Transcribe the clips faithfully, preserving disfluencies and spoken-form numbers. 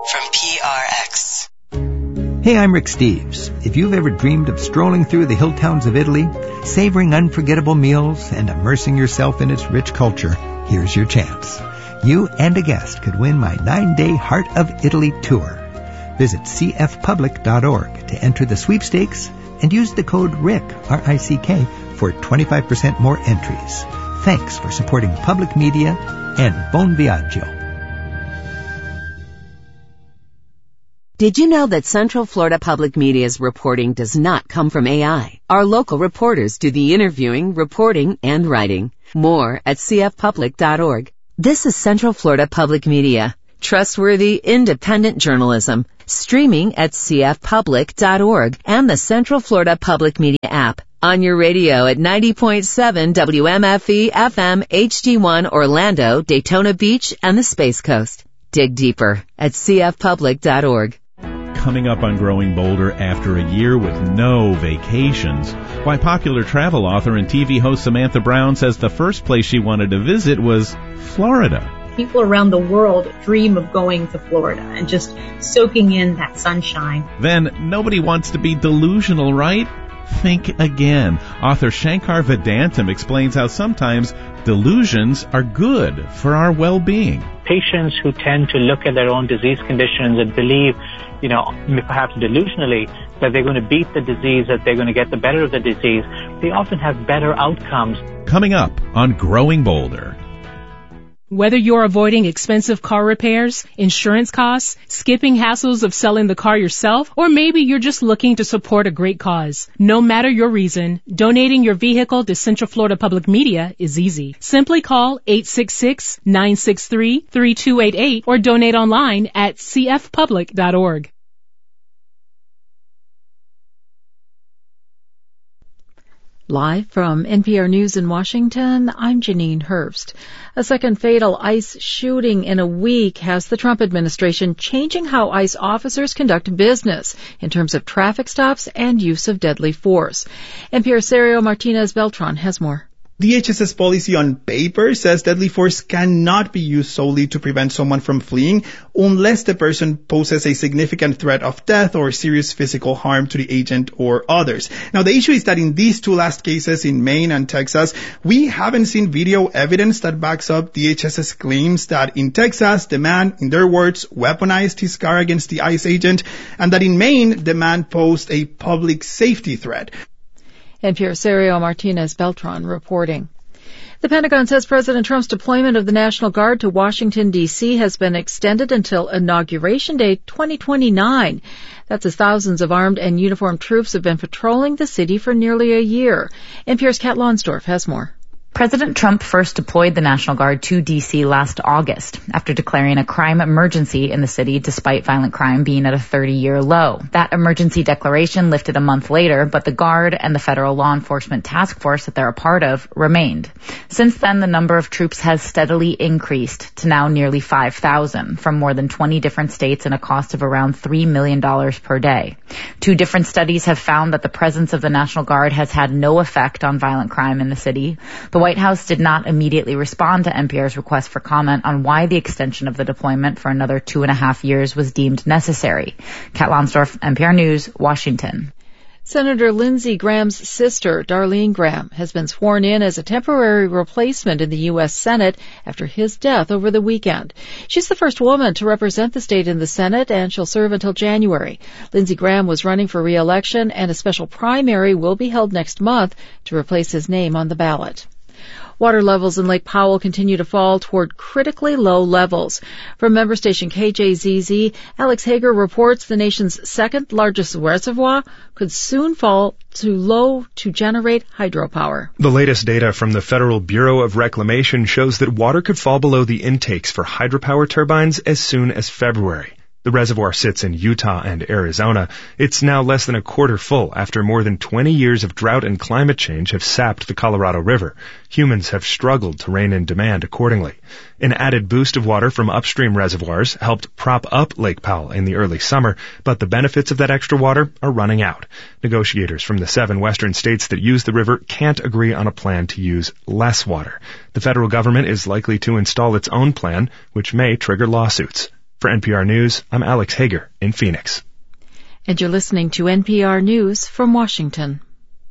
from P R X. Hey, I'm Rick Steves. If you've ever dreamed of strolling through the hill towns of Italy, savoring unforgettable meals, and immersing yourself in its rich culture, here's your chance. You and a guest could win my nine-day Heart of Italy tour. Visit c f public dot org to enter the sweepstakes and use the code RICK, R I C K, for twenty-five percent more entries. Thanks for supporting public media and Bon Viaggio. Did you know that Central Florida Public Media's reporting does not come from A I? Our local reporters do the interviewing, reporting, and writing. More at c f public dot org. This is Central Florida Public Media. Trustworthy, independent journalism. Streaming at c f public dot org and the Central Florida Public Media app. On your radio at ninety point seven W M F E F M H D one Orlando, Daytona Beach, and the Space Coast. Dig deeper at c f public dot org. Coming up on Growing Bolder after a year with no vacations. Why popular travel author and T V host Samantha Brown says the first place she wanted to visit was Florida. People around the world dream of going to Florida and just soaking in that sunshine. Then, nobody wants to be delusional, right? Think again. Author Shankar Vedantam explains how sometimes delusions are good for our well-being. Patients who tend to look at their own disease conditions and believe, you know, perhaps delusionally, that they're going to beat the disease, that they're going to get the better of the disease, they often have better outcomes. Coming up on Growing Bolder. Whether you're avoiding expensive car repairs, insurance costs, skipping hassles of selling the car yourself, or maybe you're just looking to support a great cause. No matter your reason, donating your vehicle to Central Florida Public Media is easy. Simply call eight six six, nine six three, three two eight eight or donate online at c f public dot org. Live from N P R News in Washington, I'm Janine Herbst. A second fatal ICE shooting in a week has the Trump administration changing how ICE officers conduct business in terms of traffic stops and use of deadly force. N P R's Sergio Martinez Beltran has more. D H S's policy on paper says deadly force cannot be used solely to prevent someone from fleeing unless the person poses a significant threat of death or serious physical harm to the agent or others. Now, the issue is that in these two last cases in Maine and Texas, we haven't seen video evidence that backs up D H S's claims that in Texas, the man, in their words, weaponized his car against the ICE agent, and that in Maine, the man posed a public safety threat. N P R's Sergio Martinez Beltran reporting. The Pentagon says President Trump's deployment of the National Guard to Washington, D C has been extended until Inauguration Day twenty twenty-nine. That's as thousands of armed and uniformed troops have been patrolling the city for nearly a year. N P R's Kat Lonsdorf has more. President Trump first deployed the National Guard to D C last August after declaring a crime emergency in the city despite violent crime being at a thirty-year low. That emergency declaration lifted a month later, but the Guard and the federal law enforcement task force that they're a part of remained. Since then, the number of troops has steadily increased to now nearly five thousand from more than twenty different states and a cost of around three million dollars per day. Two different studies have found that the presence of the National Guard has had no effect on violent crime in the city. The White House did not immediately respond to N P R's request for comment on why the extension of the deployment for another two and a half years was deemed necessary. Kat Lonsdorf, N P R News, Washington. Senator Lindsey Graham's sister, Darlene Graham, has been sworn in as a temporary replacement in the U S Senate after his death over the weekend. She's the first woman to represent the state in the Senate, and she'll serve until January. Lindsey Graham was running for re-election, and a special primary will be held next month to replace his name on the ballot. Water levels in Lake Powell continue to fall toward critically low levels. From member station K J Z Z, Alex Hager reports the nation's second largest reservoir could soon fall too low to generate hydropower. The latest data from the Federal Bureau of Reclamation shows that water could fall below the intakes for hydropower turbines as soon as February. The reservoir sits in Utah and Arizona. It's now less than a quarter full after more than twenty years of drought and climate change have sapped the Colorado River. Humans have struggled to rein in demand accordingly. An added boost of water from upstream reservoirs helped prop up Lake Powell in the early summer, but the benefits of that extra water are running out. Negotiators from the seven western states that use the river can't agree on a plan to use less water. The federal government is likely to install its own plan, which may trigger lawsuits. For N P R News, I'm Alex Hager in Phoenix. And you're listening to N P R News from Washington.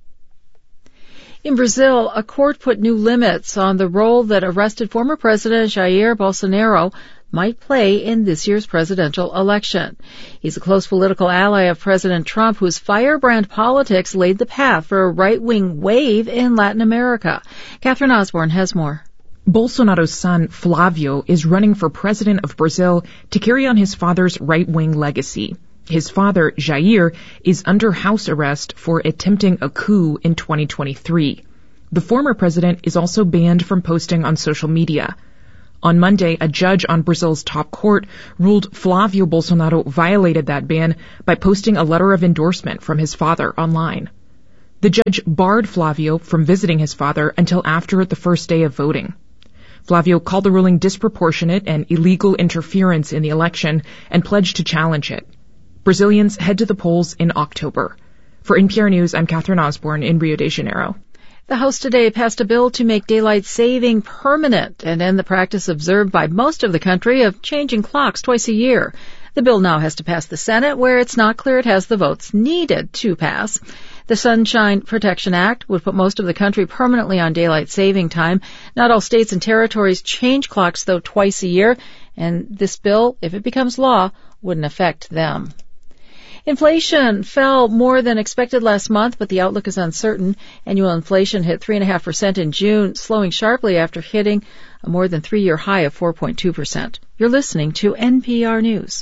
In Brazil, a court put new limits on the role that arrested former President Jair Bolsonaro might play in this year's presidential election. He's a close political ally of President Trump, whose firebrand politics laid the path for a right-wing wave in Latin America. Catherine Osborne has more. Bolsonaro's son, Flavio, is running for president of Brazil to carry on his father's right-wing legacy. His father, Jair, is under house arrest for attempting a coup in twenty twenty-three. The former president is also banned from posting on social media. On Monday, a judge on Brazil's top court ruled Flavio Bolsonaro violated that ban by posting a letter of endorsement from his father online. The judge barred Flavio from visiting his father until after the first day of voting. Flavio called the ruling disproportionate and illegal interference in the election and pledged to challenge it. Brazilians head to the polls in October. For N P R News, I'm Catherine Osborne in Rio de Janeiro. The House today passed a bill to make daylight saving permanent and end the practice observed by most of the country of changing clocks twice a year. The bill now has to pass the Senate, where it's not clear it has the votes needed to pass. The Sunshine Protection Act would put most of the country permanently on daylight saving time. Not all states and territories change clocks, though, twice a year, and this bill, if it becomes law, wouldn't affect them. Inflation fell more than expected last month, but the outlook is uncertain. Annual inflation hit three point five percent in June, slowing sharply after hitting a more than three-year high of four point two percent. You're listening to N P R News.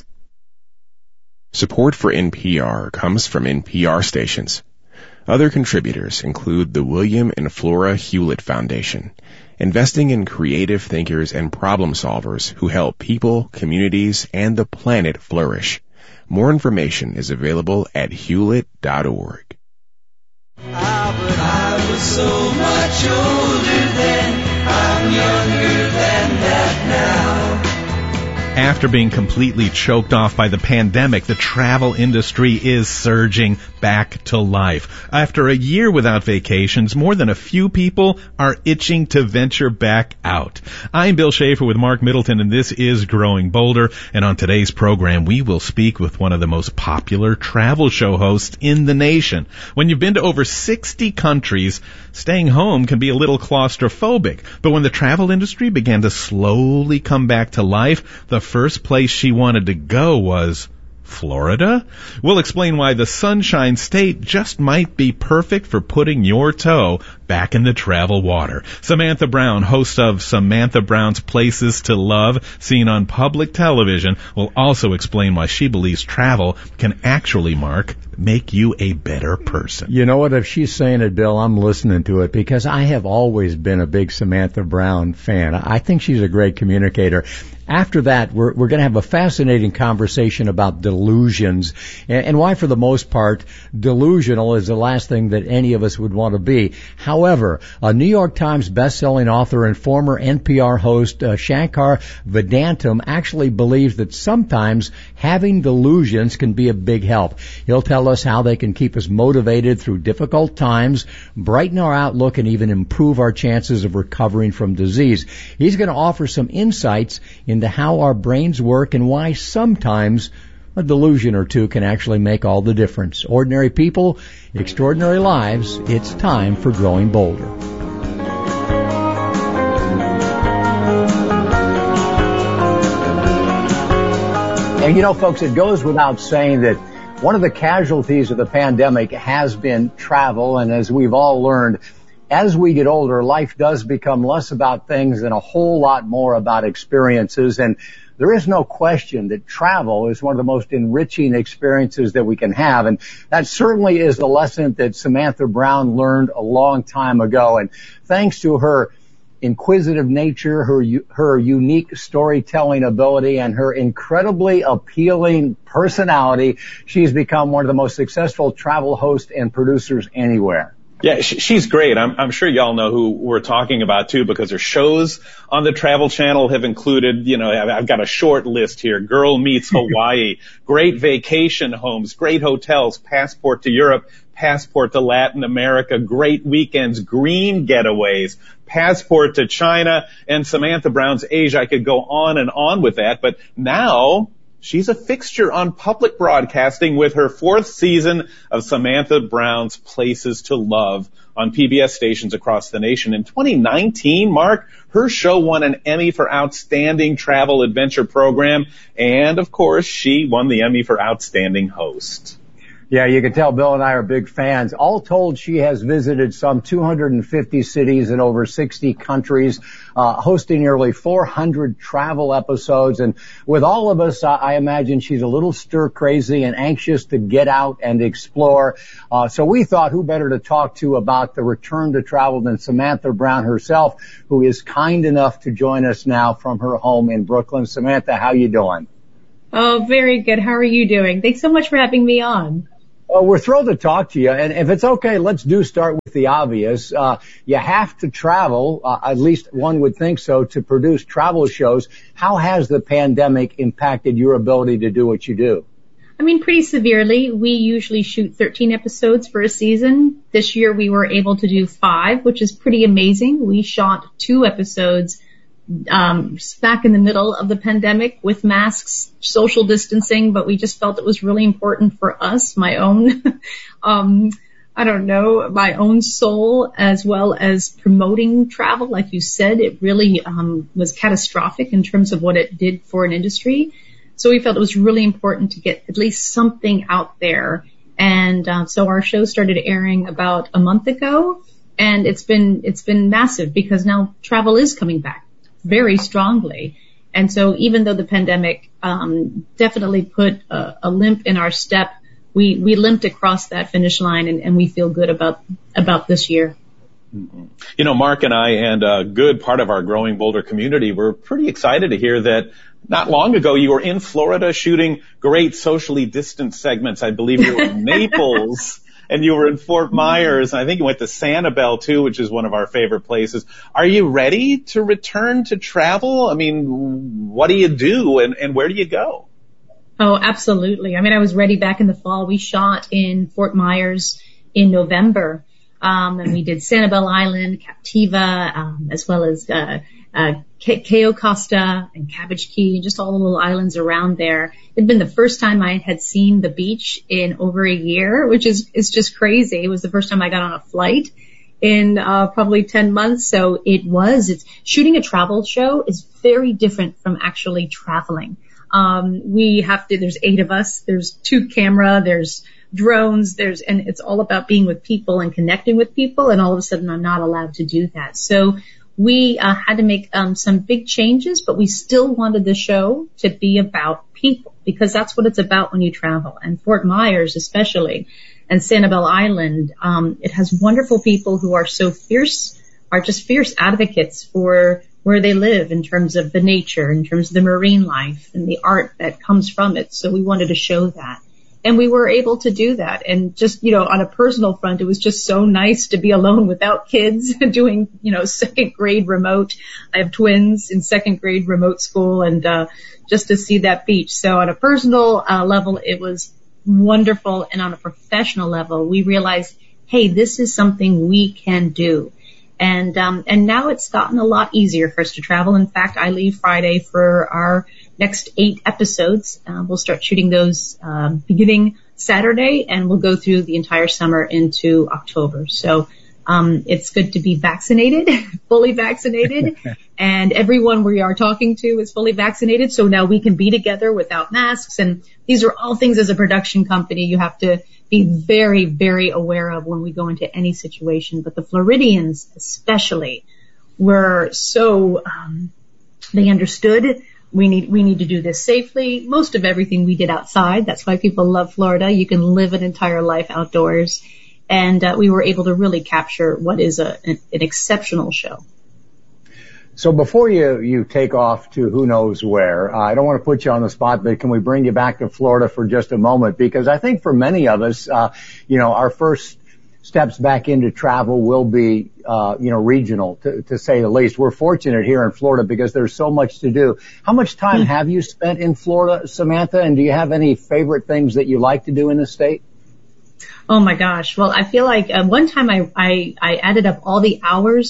Support for N P R comes from N P R stations. Other contributors include the William and Flora Hewlett Foundation, investing in creative thinkers and problem solvers who help people, communities, and the planet flourish. More information is available at hewlett dot org. Ah, but I was so much older then, I'm younger than that now. After being completely choked off by the pandemic, the travel industry is surging back to life. After a year without vacations, more than a few people are itching to venture back out. I'm Bill Schaefer with Mark Middleton, and this is Growing Bolder. And on today's program, we will speak with one of the most popular travel show hosts in the nation. When you've been to over sixty countries, staying home can be a little claustrophobic. But when the travel industry began to slowly come back to life, the first place she wanted to go was Florida? We'll explain why the Sunshine State just might be perfect for putting your toe back in the travel water. Samantha Brown, host of Samantha Brown's Places to Love, seen on public television, will also explain why she believes travel can actually, Mark, make you a better person. You know what? If she's saying it, Bill, I'm listening to it because I have always been a big Samantha Brown fan. I think she's a great communicator. After that, we're, we're going to have a fascinating conversation about delusions and, and why, for the most part, delusional is the last thing that any of us would want to be. However, a New York Times best-selling author and former N P R host, uh, Shankar Vedantam, actually believes that sometimes having delusions can be a big help. He'll tell us how they can keep us motivated through difficult times, brighten our outlook, and even improve our chances of recovering from disease. He's going to offer some insights in into how our brains work and why sometimes a delusion or two can actually make all the difference. Ordinary people, extraordinary lives. It's time for Growing Bolder. And you know, folks, it goes without saying that one of the casualties of the pandemic has been travel. And as we've all learned, as we get older, life does become less about things and a whole lot more about experiences. And there is no question that travel is one of the most enriching experiences that we can have. And that certainly is the lesson that Samantha Brown learned a long time ago. And thanks to her inquisitive nature, her her unique storytelling ability, and her incredibly appealing personality, she's become one of the most successful travel hosts and producers anywhere. Yeah, she's great. I'm, I'm sure y'all know who we're talking about, too, because her shows on the Travel Channel have included, you know, I've got a short list here. Girl Meets Hawaii, great vacation homes, great hotels, Passport to Europe, Passport to Latin America, great weekends, green getaways, Passport to China, and Samantha Brown's Asia. I could go on and on with that, but now she's a fixture on public broadcasting with her fourth season of Samantha Brown's Places to Love on P B S stations across the nation. In twenty nineteen, Mark, her show won an Emmy for Outstanding Travel Adventure Program, and of course, she won the Emmy for Outstanding Host. Yeah, you can tell Bill and I are big fans. All told, she has visited some two hundred fifty cities in over sixty countries, uh, hosting nearly four hundred travel episodes. And with all of us, uh, I imagine she's a little stir crazy and anxious to get out and explore. Uh, so we thought who better to talk to about the return to travel than Samantha Brown herself, who is kind enough to join us now from her home in Brooklyn. Samantha, how you doing? Oh, very good. How are you doing? Thanks so much for having me on. Well, we're thrilled to talk to you, and if it's okay, let's do start with the obvious. Uh, you have to travel, uh, at least one would think so, to produce travel shows. How has the pandemic impacted your ability to do what you do? I mean, pretty severely. We usually shoot thirteen episodes for a season. This year we were able to do five, which is pretty amazing. We shot two episodes um back in the middle of the pandemic with masks, social distancing, but we just felt it was really important for us, my own, um, I don't know, my own soul, as well as promoting travel. Like you said, it really um was catastrophic in terms of what it did for an industry. So we felt it was really important to get at least something out there. And uh, so our show started airing about a month ago, and it's been it's been massive because now travel is coming back very strongly. And so even though the pandemic um definitely put a, a limp in our step, we we limped across that finish line, and, and we feel good about about this year. You know, Mark and I and a good part of our growing Boulder community were pretty excited to hear that not long ago you were in Florida shooting great socially distant segments. I believe you were in Naples. And you were in Fort Myers, and I think you went to Sanibel too, which is one of our favorite places. Are you ready to return to travel? I mean, what do you do, and, and where do you go? Oh, absolutely. I mean, I was ready back in the fall. We shot in Fort Myers in November, um, and we did Sanibel Island, Captiva, um, as well as uh, uh, Cayo Costa and Cabbage Key, just all the little islands around there. It had been the first time I had seen the beach in over a year, which is, is just crazy. It was the first time I got on a flight in, uh, probably ten months. So it was, it's shooting a travel show is very different from actually traveling. Um, we have to, there's eight of us, there's two camera, there's drones, there's, and it's all about being with people and connecting with people. And all of a sudden I'm not allowed to do that. So we uh, had to make um, some big changes, but we still wanted the show to be about people, because that's what it's about when you travel. And Fort Myers especially, and Sanibel Island, um, it has wonderful people who are so fierce, are just fierce advocates for where they live in terms of the nature, in terms of the marine life and the art that comes from it. So we wanted to show that. And we were able to do that. And just, you know, on a personal front, it was just so nice to be alone without kids doing, you know, second grade remote. I have twins in second grade remote school, and uh just to see that beach. So on a personal uh, level, it was wonderful. And on a professional level, we realized, hey, this is something we can do. And um and now it's gotten a lot easier for us to travel. In fact, I leave Friday for our next eight episodes. Uh, we'll start shooting those um, beginning Saturday, and we'll go through the entire summer into October. So um it's good to be vaccinated, fully vaccinated, and everyone we are talking to is fully vaccinated. So now we can be together without masks. And these are all things as a production company you have to be very, very aware of when we go into any situation. But the Floridians especially were so, um, they understood we need, we need to do this safely. Most of everything we did outside. That's why people love Florida. You can live an entire life outdoors. And uh, we were able to really capture what is a, an, an exceptional show. So before you, you take off to who knows where, uh, I don't want to put you on the spot, but can we bring you back to Florida for just a moment? Because I think for many of us, uh, you know, our first steps back into travel will be, uh, you know, regional, to, to say the least. We're fortunate here in Florida because there's so much to do. How much time mm-hmm. have you spent in Florida, Samantha? And do you have any favorite things that you like to do in the state? Oh my gosh. Well, I feel like uh, one time I, I, I added up all the hours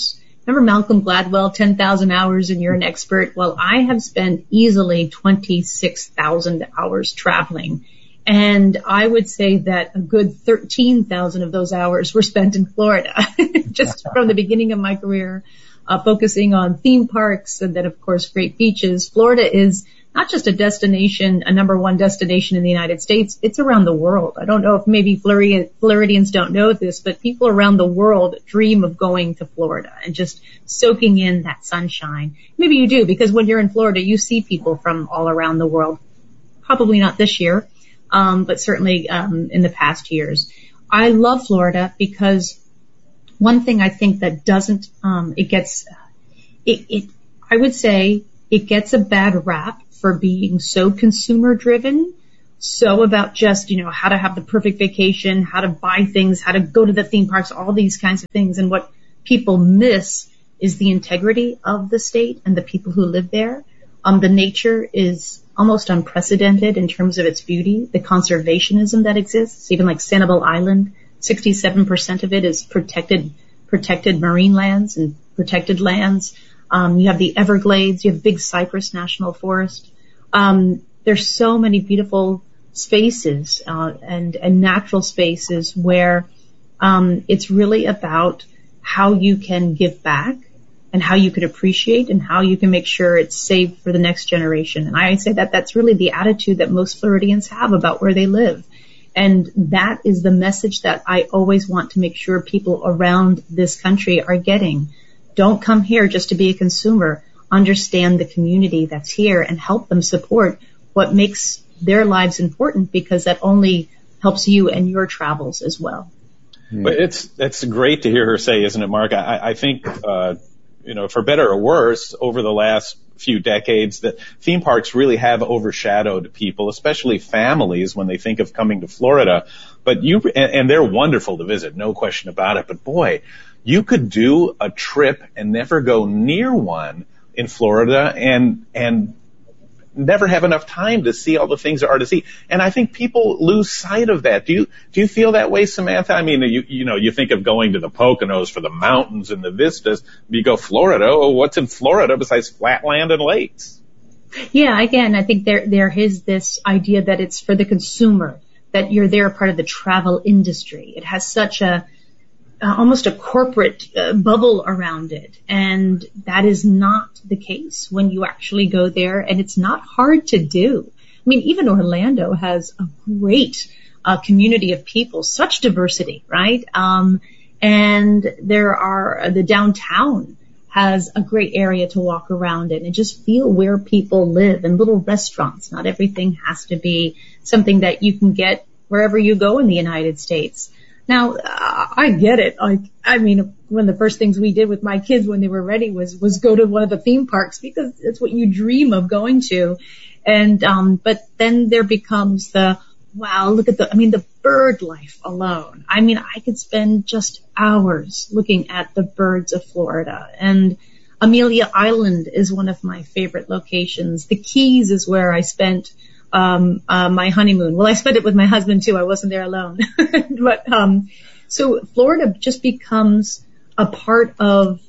remember Malcolm Gladwell, ten thousand hours and you're an expert? Well, I have spent easily twenty-six thousand hours traveling. And I would say that a good thirteen thousand of those hours were spent in Florida, just from the beginning of my career, uh, focusing on theme parks and then, of course, great beaches. Florida is not just a destination, a number one destination in the United States, it's around the world. I don't know if maybe Floridian, Floridians don't know this, but people around the world dream of going to Florida and just soaking in that sunshine. Maybe you do, because when you're in Florida, you see people from all around the world. Probably not this year, um, but certainly um, in the past years. I love Florida because one thing I think that doesn't, um, it gets, it, it, I would say it gets a bad rap for being so consumer driven, so about just, you know, how to have the perfect vacation, how to buy things, how to go to the theme parks, all these kinds of things. And what people miss is the integrity of the state and the people who live there. Um, the nature is almost unprecedented in terms of its beauty, the conservationism that exists, even like Sanibel Island, sixty-seven percent of it is protected, protected marine lands and protected lands. Um, you have the Everglades, you have Big Cypress National Forest. Um, there's so many beautiful spaces, uh, and, and natural spaces where, um, it's really about how you can give back and how you can appreciate and how you can make sure it's saved for the next generation. And I say that that's really the attitude that most Floridians have about where they live. And that is the message that I always want to make sure people around this country are getting. Don't come here just to be a consumer. Understand the community that's here and help them support what makes their lives important, because that only helps you and your travels as well. But it's it's great to hear her say, isn't it, Mark? I, I think, uh, you know, for better or worse, over the last few decades, that theme parks really have overshadowed people, especially families, when they think of coming to Florida. But you and, and they're wonderful to visit, no question about it. But boy, you could do a trip and never go near one in Florida and, and never have enough time to see all the things there are to see. And I think people lose sight of that. Do you, do you feel that way, Samantha? I mean, you, you know, you think of going to the Poconos for the mountains and the vistas. You go Florida. Oh, what's in Florida besides flat land and lakes? Yeah, again, I think there, there is this idea that it's for the consumer, that you're there part of the travel industry. It has such a, Uh, almost a corporate uh, bubble around it. And that is not the case when you actually go there, and it's not hard to do. I mean, even Orlando has a great uh, community of people, such diversity, right? Um, and there are, the downtown has a great area to walk around in and just feel where people live, and little restaurants. Not everything has to be something that you can get wherever you go in the United States. Now, uh, I get it. Like, I mean, one of the first things we did with my kids when they were ready was, was go to one of the theme parks, because it's what you dream of going to. And, um, but then there becomes the, wow, look at the, I mean, the bird life alone. I mean, I could spend just hours looking at the birds of Florida. And Amelia Island is one of my favorite locations. The Keys is where I spent um uh my honeymoon. Well, I spent it with my husband too. I wasn't there alone. But um so Florida just becomes a part of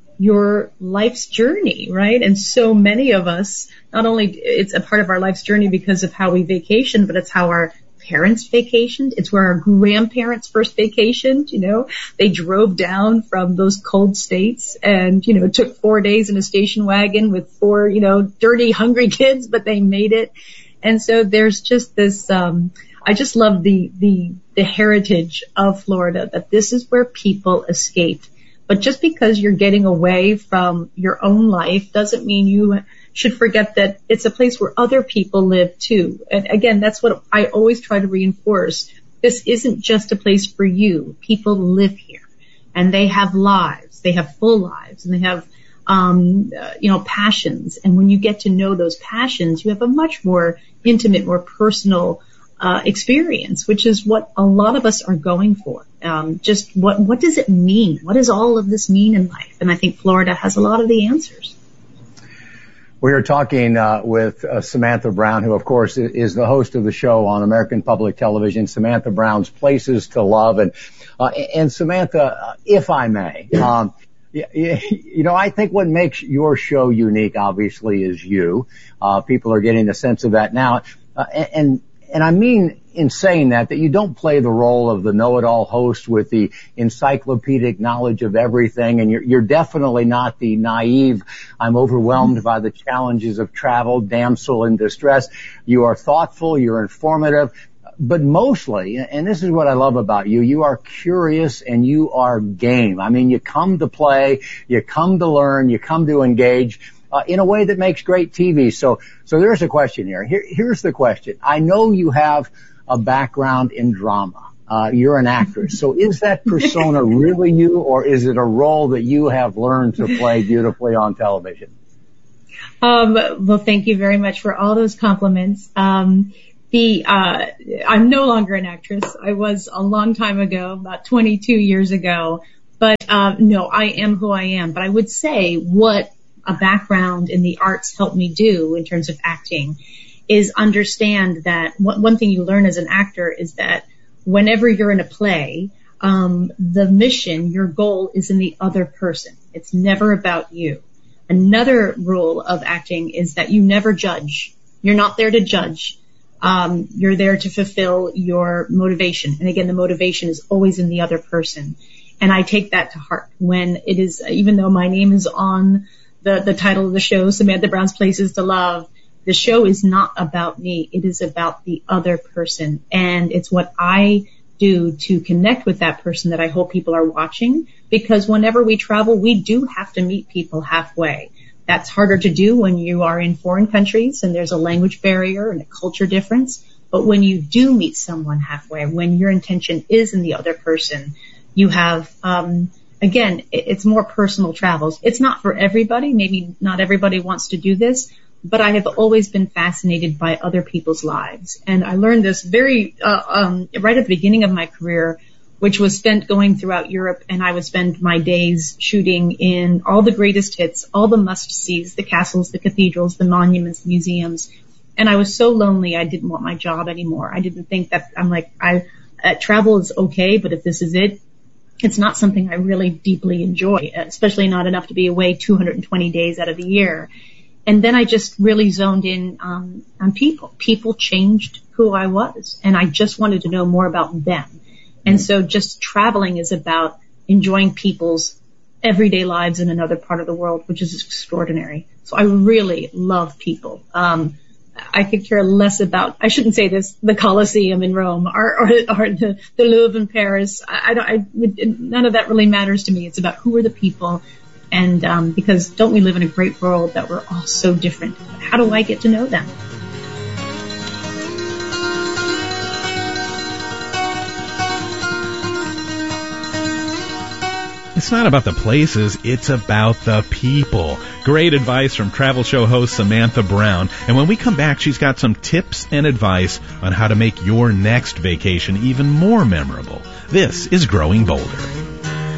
your life's journey, right? And so many of us, not only it's a part of our life's journey because of how we vacation, but it's how our parents vacationed. It's where our grandparents first vacationed, you know. They drove down from those cold states and, you know, it took four days in a station wagon with four, you know, dirty, hungry kids, but they made it. And so there's just this, um, I just love the, the, the heritage of Florida, that this is where people escaped. But just because you're getting away from your own life doesn't mean you should forget that it's a place where other people live too. And again, that's what I always try to reinforce. This isn't just a place for you. People live here and they have lives. They have full lives, and they have Um, uh, you know, passions. And when you get to know those passions, you have a much more intimate, more personal, uh, experience, which is what a lot of us are going for. Um, just what, what does it mean? What does all of this mean in life? And I think Florida has a lot of the answers. We are talking, uh, with uh, Samantha Brown, who of course is the host of the show on American Public Television, Samantha Brown's Places to Love. And, uh, and Samantha, if I may, um, Yeah, you know, I think what makes your show unique, obviously, is you. Uh, people are getting a sense of that now. Uh, and, and I mean, in saying that, that you don't play the role of the know-it-all host with the encyclopedic knowledge of everything, and you're, you're definitely not the naive, I'm overwhelmed by the challenges of travel, damsel in distress. You are thoughtful, you're informative, but mostly, and this is what I love about you, you are curious and you are game. I mean, you come to play, you come to learn, you come to engage uh, in a way that makes great T V. So, so there's a question here. Here, here's the question. I know you have a background in drama. Uh, you're an actress. So is that persona really you, or is it a role that you have learned to play beautifully on television? Um, well, thank you very much for all those compliments. Um, The, uh, I'm no longer an actress. I was a long time ago, about twenty-two years ago. But, uh, no, I am who I am. But I would say what a background in the arts helped me do in terms of acting is understand that one thing you learn as an actor is that whenever you're in a play, um, the mission, your goal is in the other person. It's never about you. Another rule of acting is that you never judge. You're not there to judge. Um, you're there to fulfill your motivation. And again, the motivation is always in the other person. And I take that to heart when it is, even though my name is on the, the title of the show, Samantha Brown's Places to Love, the show is not about me. It is about the other person. And it's what I do to connect with that person that I hope people are watching, because whenever we travel, we do have to meet people halfway. That's harder to do when you are in foreign countries and there's a language barrier and a culture difference. But when you do meet someone halfway, when your intention is in the other person, you have, um, again, it's more personal travels. It's not for everybody. Maybe not everybody wants to do this, but I have always been fascinated by other people's lives. And I learned this very, uh, um, right at the beginning of my career, which was spent going throughout Europe, and I would spend my days shooting in all the greatest hits, all the must-sees, the castles, the cathedrals, the monuments, museums. And I was so lonely, I didn't want my job anymore. I didn't think that, I'm like, I, uh, travel is okay, but if this is it, it's not something I really deeply enjoy, especially not enough to be away two hundred twenty days out of the year. And then I just really zoned in um, on people. People changed who I was, and I just wanted to know more about them. And so just traveling is about enjoying people's everyday lives in another part of the world, which is extraordinary. So I really love people. Um, I could care less about, I shouldn't say this, the Colosseum in Rome or, or, or the, the Louvre in Paris. I, I don't, I, none of that really matters to me. It's about who are the people. And, um, because don't we live in a great world that we're all so different? How do I get to know them? It's not about the places, it's about the people. Great advice from travel show host Samantha Brown. And when we come back, she's got some tips and advice on how to make your next vacation even more memorable. This is Growing Bolder.